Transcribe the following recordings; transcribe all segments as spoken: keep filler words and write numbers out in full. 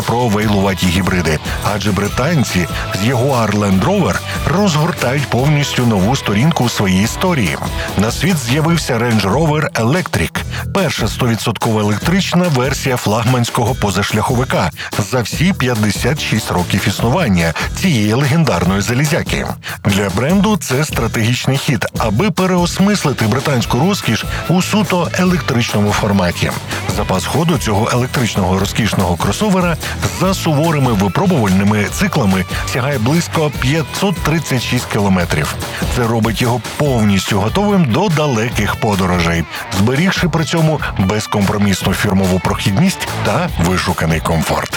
мріяння про вейлуваті гібриди, адже британці з Jaguar Land Rover розгортають повністю нову сторінку у своїй історії. На світ з'явився Range Rover Electric – перша сто відсотків електрична версія флагманського позашляховика за всі п'ятдесят шість років існування цієї легендарної залізяки. Для бренду це стратегічний хід, аби переосмислити британську розкіш у суто електричному форматі. Запас ходу цього електричного розкішного кросовера за суворими випробувальними циклами сягає близько п'ятсот тридцять шість кілометрів. Це робить його повністю готовим до далеких подорожей, зберігши при цьому безкомпромісну фірмову прохідність та вишуканий комфорт.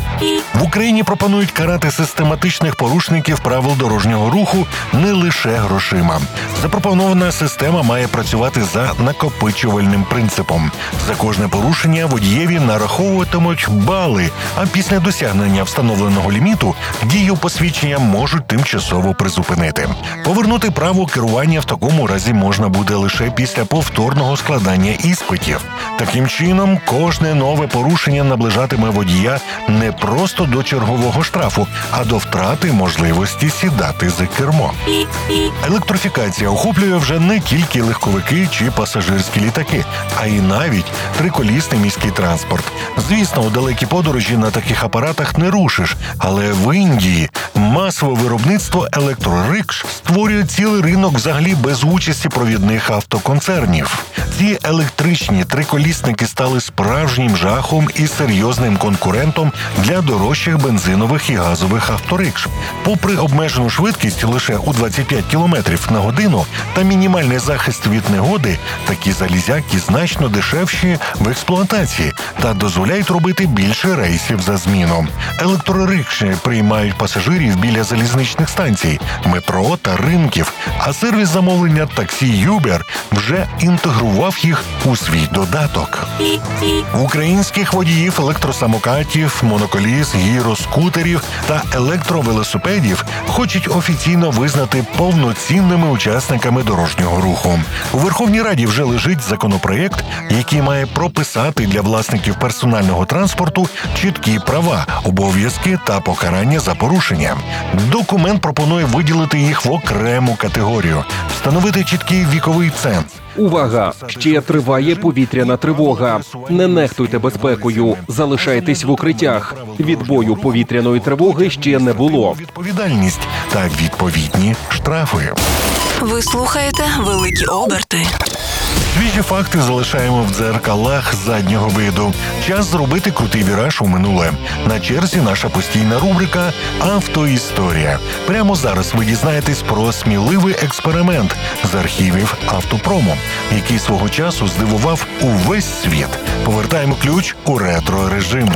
В Україні пропонують карати систематичних порушників правил дорожнього руху не лише грошима. Запропонована система має працювати за накопичувальним принципом. За кожне порушення водієві нараховуватимуть бали, а після досягнення встановленого ліміту дію посвідчення можуть тимчасово призупинити. Повернути право керування в такому разі можна буде лише після повторного складання іспитів. Таким чином, кожне нове порушення наближатиме водія не просто до чергового штрафу, а до втрати можливості сідати за кермо. Електрифікація охоплює вже не тільки легковики чи пасажирські літаки, а й навіть триколісний міський транспорт. Звісно, у далекі подорожі на таких апаратах не рушиш, але в Індії масове виробництво електрорикш створює цілий ринок взагалі без участі провідних автоконцернів. Ці електричні триколісники стали справжнім жахом і серйозним конкурентом для дорожчих бензинових і газових авторикш. Попри обмежену швидкість лише у двадцять п'ять кілометрів на годину та мінімальний захист від негоди, такі залізяки значно дешевші в експлуатації та дозволяють робити більше рейсів за зміну. Електрорикші приймають пасажирів біля залізничних станцій, метро та ринків, а сервіс замовлення таксі Uber вже інтегрував їх у свій додаток. Українських водіїв електросамокатів, моноколіс, гіроскутерів та електровелосипедів хочуть офіційно визнати повноцінними учасниками дорожнього руху. У Верховній Раді вже лежить законопроєкт, який має прописати для власників персонального транспорту чіткі права, обов'язки та покарання за порушення. Документ пропонує виділити їх в окрему категорію, встановити чіткий віковий ценз. Увага! Ще триває повітряна тривога. Не нехтуйте безпекою. Залишайтесь в укриттях. Відбою повітряної тривоги ще не було. Відповідальність та відповідні штрафи. Ви слухаєте «Великі оберти». Свіжі факти залишаємо в дзеркалах заднього виду. Час зробити крутий віраж у минуле. На черзі наша постійна рубрика «Автоісторія». Прямо зараз ви дізнаєтесь про сміливий експеримент з архівів автопрому, який свого часу здивував увесь світ. Повертаємо ключ у ретро-режим.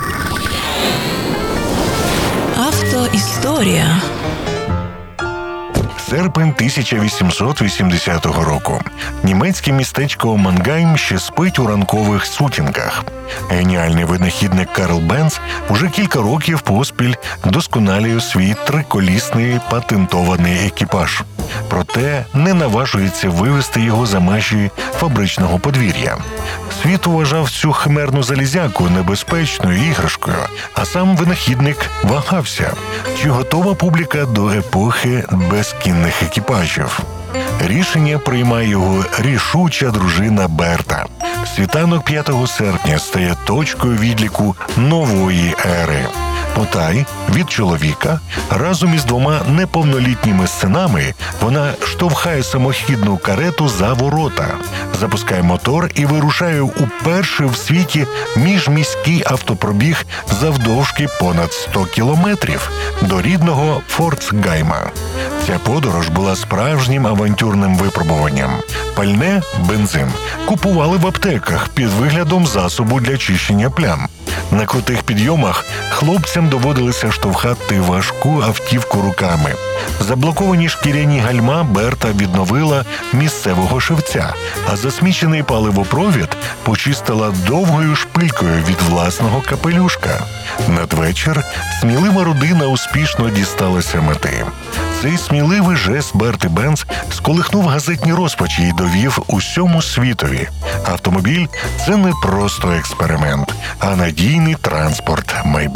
Автоісторія. Серпень тисяча вісімсот вісімдесятого року. Німецьке містечко Мангайм ще спить у ранкових сутінках. Геніальний винахідник Карл Бенц уже кілька років поспіль досконалює свій триколісний патентований екіпаж. Проте не наважується вивести його за межі фабричного подвір'я. Світ вважав цю химерну залізяку небезпечною іграшкою, а сам винахідник вагався, чи готова публіка до епохи безкінних екіпажів. Рішення приймає його рішуча дружина Берта. Світанок п'ятого серпня стає точкою відліку нової ери. Потай від чоловіка разом із двома неповнолітніми синами вона штовхає самохідну карету за ворота, запускає мотор і вирушає у перший в світі міжміський автопробіг завдовжки понад сто кілометрів до рідного Форцгайма. Ця подорож була справжнім авантюрним випробуванням. Пальне, бензин, купували в аптеках під виглядом засобу для чищення плям. На крутих підйомах хлопцям доводилося штовхати важку автівку руками. Заблоковані шкіряні гальма Берта відновила місцевого шевця, а засмічений паливопровід почистила довгою шпилькою від власного капелюшка. Надвечір смілива родина успішно дісталася мети. Цей сміливий жест Берти Бенц сколихнув газетні розпачі і довів усьому світові. Автомобіль – це не просто експеримент, а надійний транспорт майбутнього.